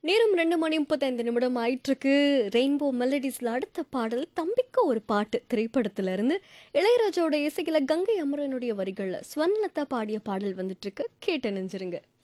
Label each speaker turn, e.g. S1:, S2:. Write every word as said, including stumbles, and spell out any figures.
S1: நேரம் ரெண்டு மணி முப்பத்தைந்து நிமிடம் ஆயிட்டிருக்கு. ரெயின்போ மெலடிஸ்ல அடுத்த பாடல் "தம்பிக்கு ஒரு பாட்டு" திரைப்படத்துல இருந்து இளையராஜாவோட இசையில கங்கை அமரனுடைய வரிகள்ல ஸ்வர்ணலதா பாடிய பாடல் வந்துட்டு இருக்கு. கேட்டு நெஞ்சிருங்க.